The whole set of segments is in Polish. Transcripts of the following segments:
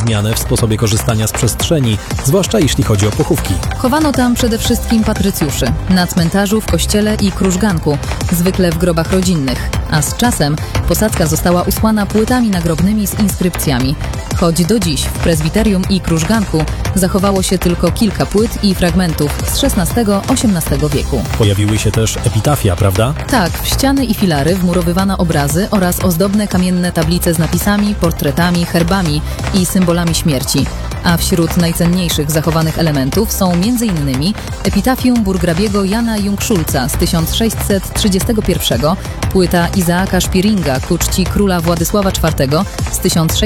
zmianę w sposobie korzystania z przestrzeni, zwłaszcza jeśli chodzi o pochówki. Chowano tam przede wszystkim patrycjuszy, na cmentarzu, w kościele i krużganku, zwykle w grobach rodzinnych, a z czasem posadzka została usłana płytami nagrobnymi z inskrypcjami. Choć do dziś w prezbiterium i krużganku zachowało się tylko kilka płyt i fragmentów z XVI-XVIII wieku. Pojawiły się też epitafia, prawda? Tak, w ściany i filary wmurowywano obrazy oraz ozdobne kamienne tablice z napisami, portretami, herbami i symbolami śmierci. A wśród najcenniejszych zachowanych elementów są m.in. epitafium burgrabiego Jana Jungschulza z 1631, płyta Izaaka Szpiringa ku czci króla Władysława IV z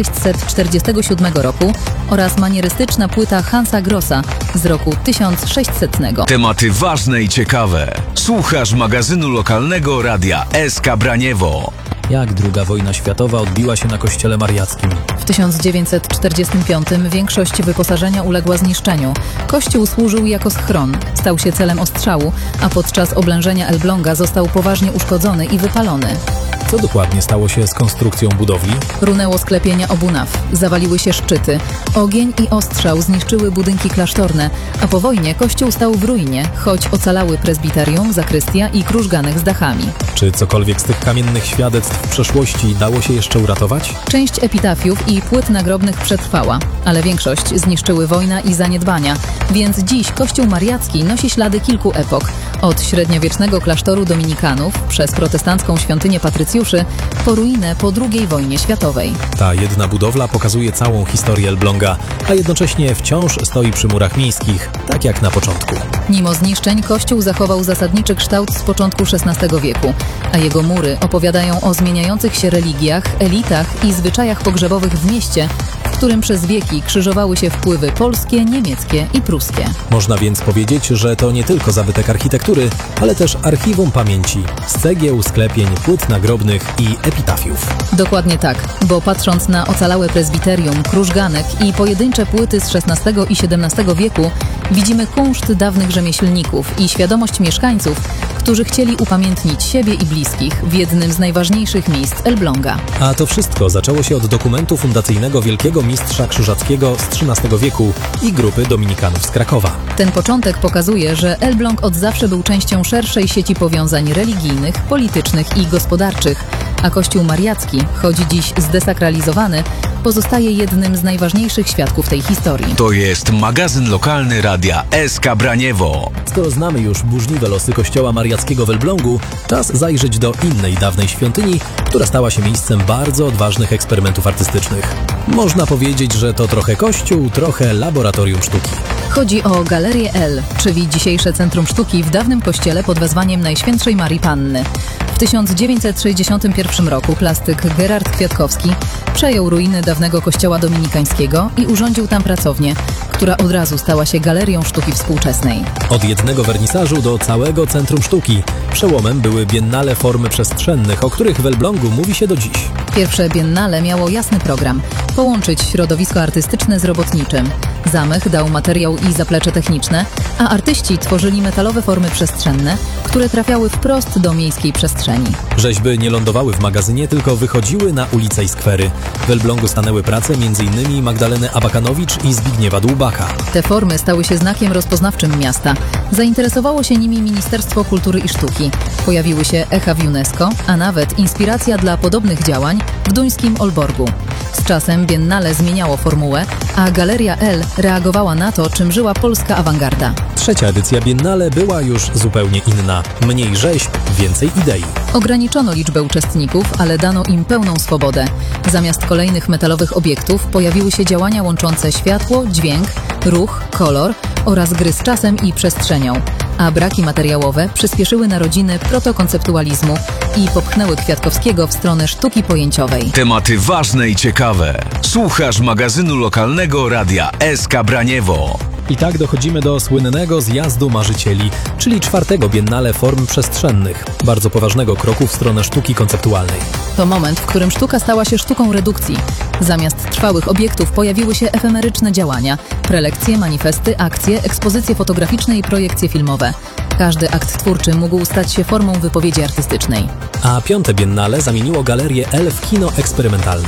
1647 roku oraz manierystyczna płyta Hansa Grossa z roku 1600. Tematy ważne i ciekawe. Słuchasz magazynu lokalnego radia SK Braniewo. Jak II wojna światowa odbiła się na kościele mariackim? W 1945 większość wyposażenia uległa zniszczeniu. Kościół służył jako schron, stał się celem ostrzału, a podczas oblężenia Elbląga został poważnie uszkodzony i wypalony. Co dokładnie stało się z konstrukcją budowli? Runęło sklepienia obu naw, zawaliły się szczyty. Ogień i ostrzał zniszczyły budynki klasztorne, a po wojnie kościół stał w ruinie, choć ocalały prezbiterium, zakrystia i krużganek z dachami. Czy cokolwiek z tych kamiennych świadectw w przeszłości dało się jeszcze uratować? Część epitafiów i płyt nagrobnych przetrwała, ale większość zniszczyły wojna i zaniedbania, więc dziś kościół mariacki nosi ślady kilku epok. Od średniowiecznego klasztoru dominikanów przez protestancką świątynię patrycjuszy po ruinę po II wojnie światowej. Ta jedna budowla pokazuje całą historię Elbląga, a jednocześnie wciąż stoi przy murach miejskich, tak jak na początku. Mimo zniszczeń kościół zachował zasadniczy kształt z początku XVI wieku, a jego mury opowiadają o zmieniających się religiach, elitach i zwyczajach pogrzebowych w mieście, w którym przez wieki krzyżowały się wpływy polskie, niemieckie i pruskie. Można więc powiedzieć, że to nie tylko zabytek architektury, ale też archiwum pamięci z cegieł, sklepień, płyt nagrobnych i epitafiów. Dokładnie tak, bo patrząc na ocalałe prezbiterium, krużganek i pojedyncze płyty z XVI i XVII wieku, widzimy kunszt dawnych rzemieślników i świadomość mieszkańców, którzy chcieli upamiętnić siebie i bliskich w jednym z najważniejszych miejsc Elbląga. A to wszystko zaczęło się od dokumentu fundacyjnego wielkiego mistrza krzyżackiego z XIII wieku i grupy dominikanów z Krakowa. Ten początek pokazuje, że Elbląg od zawsze był częścią szerszej sieci powiązań religijnych, politycznych i gospodarczych, a Kościół mariacki, choć dziś zdesakralizowany, pozostaje jednym z najważniejszych świadków tej historii. To jest magazyn lokalny radia SK Braniewo. Skoro znamy już burzliwe losy kościoła mariackiego w Elblągu, czas zajrzeć do innej dawnej świątyni, która stała się miejscem bardzo odważnych eksperymentów artystycznych. Można powiedzieć, że to trochę kościół, trochę laboratorium sztuki. Chodzi o Galerię L, czyli dzisiejsze Centrum Sztuki w dawnym kościele pod wezwaniem Najświętszej Marii Panny. W 1961 roku plastyk Gerard Kwiatkowski przejął ruiny dawnego kościoła dominikańskiego i urządził tam pracownię, która od razu stała się galerią sztuki współczesnej. Od jednego wernisażu do całego Centrum Sztuki. Przełomem były biennale formy przestrzennych, o których w Elblągu mówi się do dziś. Pierwsze biennale miało jasny program – połączyć środowisko artystyczne z robotniczym. Zamych dał materiał i zaplecze techniczne, a artyści tworzyli metalowe formy przestrzenne, które trafiały wprost do miejskiej przestrzeni. Rzeźby nie lądowały w magazynie, tylko wychodziły na ulice i skwery. W Elblągu stanęły prace m.in. Magdaleny Abakanowicz i Zbigniewa Dłubaka. Te formy stały się znakiem rozpoznawczym miasta. Zainteresowało się nimi Ministerstwo Kultury i Sztuki. Pojawiły się echa w UNESCO, a nawet inspiracja dla podobnych działań w duńskim Olborgu. Z czasem biennale zmieniało formułę, a Galeria L reagowała na to, czym żyła polska awangarda. Trzecia edycja biennale była już zupełnie inna. Mniej rzeźb, więcej idei. Ograniczono liczbę uczestników, ale dano im pełną swobodę. Zamiast kolejnych metalowych obiektów pojawiły się działania łączące światło, dźwięk, ruch, kolor oraz gry z czasem i przestrzenią. A braki materiałowe przyspieszyły narodziny protokonceptualizmu i popchnęły Kwiatkowskiego w stronę sztuki pojęciowej. Tematy ważne i ciekawe. Słuchasz magazynu lokalnego radia SK Braniewo. I tak dochodzimy do słynnego zjazdu marzycieli, czyli czwartego biennale form przestrzennych, bardzo poważnego kroku w stronę sztuki konceptualnej. To moment, w którym sztuka stała się sztuką redukcji. Zamiast trwałych obiektów pojawiły się efemeryczne działania, prelekcje, manifesty, akcje, ekspozycje fotograficzne i projekcje filmowe. Każdy akt twórczy mógł stać się formą wypowiedzi artystycznej. A piąte biennale zamieniło Galerię L w kino eksperymentalne. W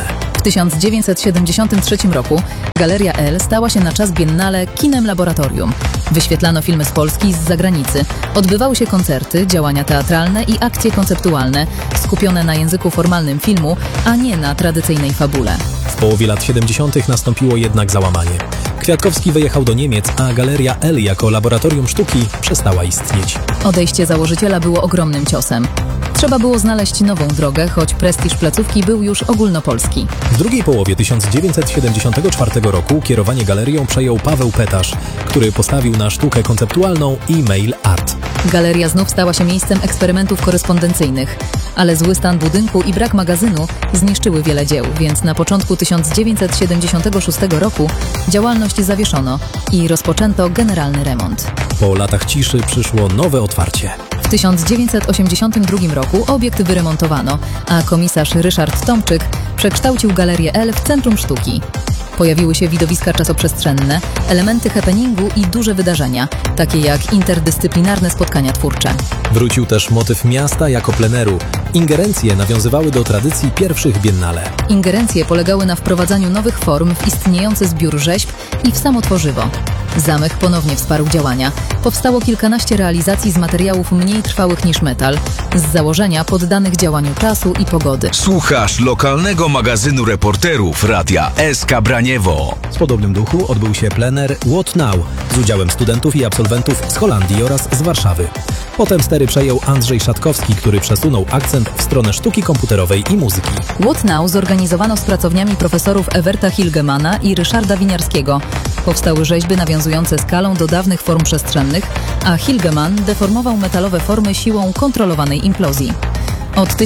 W 1973 roku Galeria L stała się na czas biennale kinem laboratorium. Wyświetlano filmy z Polski i z zagranicy. Odbywały się koncerty, działania teatralne i akcje konceptualne skupione na języku formalnym filmu, a nie na tradycyjnej fabule. W połowie lat 70. nastąpiło jednak załamanie. Kwiatkowski wyjechał do Niemiec, a Galeria L jako laboratorium sztuki przestała istnieć. Odejście założyciela było ogromnym ciosem. Trzeba było znaleźć nową drogę, choć prestiż placówki był już ogólnopolski. W drugiej połowie 1974 roku kierowanie galerią przejął Paweł Petasz, który postawił na sztukę konceptualną i mail art. Galeria znów stała się miejscem eksperymentów korespondencyjnych, ale zły stan budynku i brak magazynu zniszczyły wiele dzieł, więc na początku 1976 roku działalność zawieszono i rozpoczęto generalny remont. Po latach ciszy przyszło nowe otwarcie. W 1982 roku obiekt wyremontowano, a komisarz Ryszard Tomczyk przekształcił Galerię L w centrum sztuki. Pojawiły się widowiska czasoprzestrzenne, elementy happeningu i duże wydarzenia, takie jak interdyscyplinarne spotkania twórcze. Wrócił też motyw miasta jako pleneru. Ingerencje nawiązywały do tradycji pierwszych biennale. Ingerencje polegały na wprowadzaniu nowych form w istniejący zbiór rzeźb i w samo tworzywo. Zamek ponownie wsparł działania. Powstało kilkanaście realizacji z materiałów mniej trwałych niż metal, z założenia poddanych działaniu czasu i pogody. Słuchasz lokalnego magazynu reporterów radia SK Braniewo. W podobnym duchu odbył się plener What Now z udziałem studentów i absolwentów z Holandii oraz z Warszawy. Potem stery przejął Andrzej Szatkowski, który przesunął akcent w stronę sztuki komputerowej i muzyki. What Now zorganizowano z pracowniami profesorów Ewerta Hilgemana i Ryszarda Winiarskiego. Powstały rzeźby nawiązujące skalą do dawnych form przestrzennych, a Hilgeman deformował metalowe formy siłą kontrolowanej implozji. Od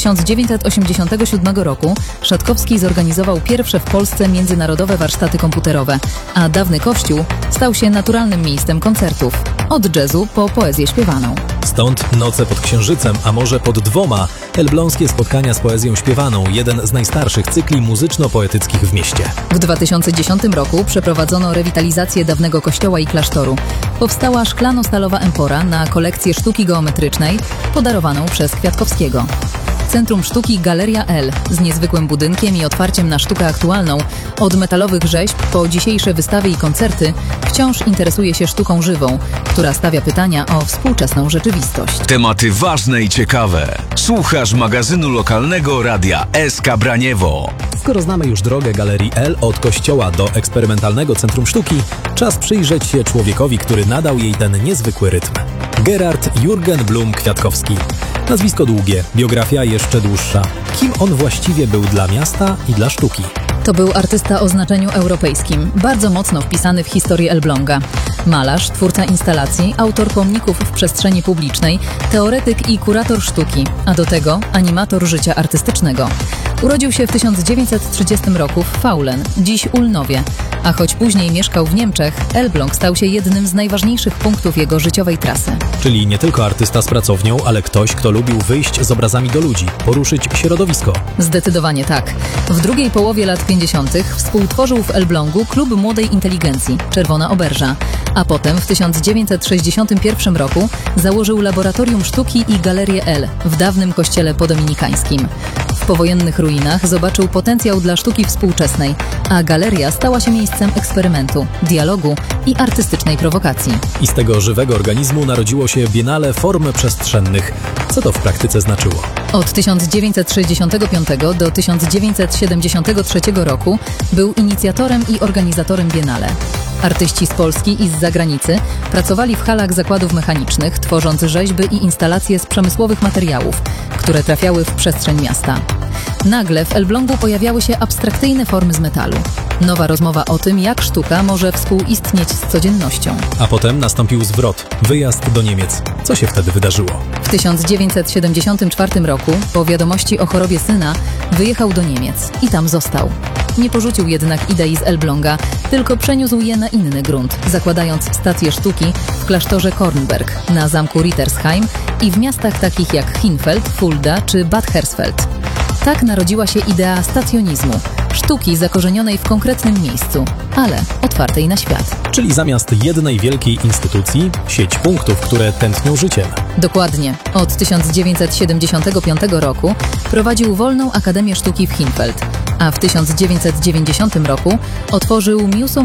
1987 roku Szatkowski zorganizował pierwsze w Polsce międzynarodowe warsztaty komputerowe, a dawny kościół stał się naturalnym miejscem koncertów. Od jazzu po poezję śpiewaną. Stąd Noce pod Księżycem, a może pod dwoma, elbląskie spotkania z poezją śpiewaną, jeden z najstarszych cykli muzyczno-poetyckich w mieście. W 2010 roku przeprowadzono rewitalizację dawnego kościoła i klasztoru. Powstała szklano-stalowa empora na kolekcję sztuki geometrycznej podarowaną przez Kwiatkowskiego. Centrum Sztuki Galeria L z niezwykłym budynkiem i otwarciem na sztukę aktualną, od metalowych rzeźb po dzisiejsze wystawy i koncerty, wciąż interesuje się sztuką żywą, która stawia pytania o współczesną rzeczywistość. Tematy ważne i ciekawe. Słuchasz magazynu lokalnego radia SK Braniewo. Skoro znamy już drogę Galerii L od kościoła do eksperymentalnego centrum sztuki, czas przyjrzeć się człowiekowi, który nadał jej ten niezwykły rytm. Gerard Jürgen Blum Kwiatkowski. Nazwisko długie, biografia jeszcze dłuższa. Kim on właściwie był dla miasta i dla sztuki? To był artysta o znaczeniu europejskim, bardzo mocno wpisany w historię Elbląga. Malarz, twórca instalacji, autor pomników w przestrzeni publicznej, teoretyk i kurator sztuki, a do tego animator życia artystycznego. Urodził się w 1930 roku w Faulen, dziś Ulnowie, a choć później mieszkał w Niemczech, Elbląg stał się jednym z najważniejszych punktów jego życiowej trasy. Czyli nie tylko artysta z pracownią, ale ktoś, kto lubił wyjść z obrazami do ludzi, poruszyć środowisko. Zdecydowanie tak. W drugiej połowie lat 50. współtworzył w Elblągu Klub Młodej Inteligencji, Czerwona Oberża, a potem w 1961 roku założył Laboratorium Sztuki i Galerię L w dawnym kościele podominikańskim. W powojennych ruinach zobaczył potencjał dla sztuki współczesnej, a galeria stała się miejscem eksperymentu, dialogu i artystycznej prowokacji. I z tego żywego organizmu narodziło się Biennale Form Przestrzennych. Co to w praktyce znaczyło? Od 1965 do 1973 roku był inicjatorem i organizatorem Biennale. Artyści z Polski i z zagranicy pracowali w halach zakładów mechanicznych, tworząc rzeźby i instalacje z przemysłowych materiałów, które trafiały w przestrzeń miasta. Nagle w Elblągu pojawiały się abstrakcyjne formy z metalu. Nowa rozmowa o tym, jak sztuka może współistnieć z codziennością. A potem nastąpił zwrot, wyjazd do Niemiec. Co się wtedy wydarzyło? W 1974 roku, po wiadomości o chorobie syna, wyjechał do Niemiec i tam został. Nie porzucił jednak idei z Elbląga, tylko przeniósł je na inny grunt, zakładając stację sztuki w klasztorze Kornberg, na zamku Rittersheim i w miastach takich jak Hinfeld, Fulda czy Bad Hersfeld. Tak narodziła się idea stacjonizmu, sztuki zakorzenionej w konkretnym miejscu, ale otwartej na świat. Czyli zamiast jednej wielkiej instytucji, sieć punktów, które tętnią życiem. Dokładnie. Od 1975 roku prowadził Wolną Akademię Sztuki w Hinfeld. a w 1990 roku otworzył Muzeum